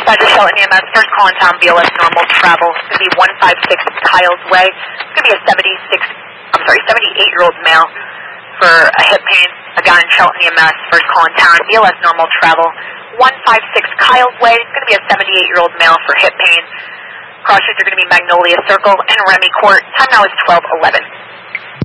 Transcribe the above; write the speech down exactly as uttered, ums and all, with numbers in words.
Dispatcher Shelton E M S, first call in town, B L S normal travel. It's going to be one five six Kyle's Way. It's going to be a seventy-six, I'm sorry, seventy-eight-year-old male for a hip pain. A guy in Shelton E M S, first call in town, B L S normal travel. one five six Kyle's Way. It's going to be a seventy-eight-year-old male for hip pain. Cross streets are going to be Magnolia Circle and Remy Court. Time now is twelve eleven.